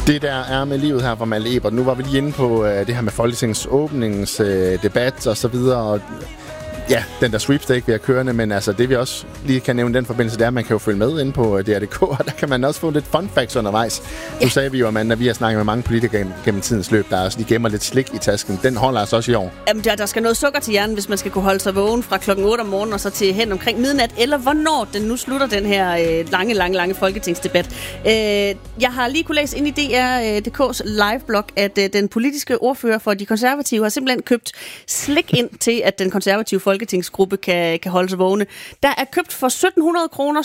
Det der er med livet her fra Malte Ebert. Nu var vi lige inde på det her med Folketingets åbningsdebat og så videre. Og ja, den der sweepstake, vi har kørende, men altså det vi også lige kan nævne i den forbindelse, det er, at man kan jo følge med inde på DR.dk, og der kan man også få lidt fun facts undervejs. Nu sagde vi jo, Amanda, vi har snakket med mange politikere gennem tidens løb, der også, de gemmer lidt slik i tasken. Den holder altså også i år. Jamen, der skal noget sukker til hjernen, hvis man skal kunne holde sig vågen fra klokken 8 om morgenen og så til hen omkring midnat, eller hvornår den nu slutter, den her lange folketingsdebat. Jeg har lige kunne læse ind i DR.dk's liveblog, at den politiske ordfører for de konservative har simpelthen købt slik ind til, at den konservative folketingsgruppe kan holde sig vågne. Der er købt for 1.700 kroner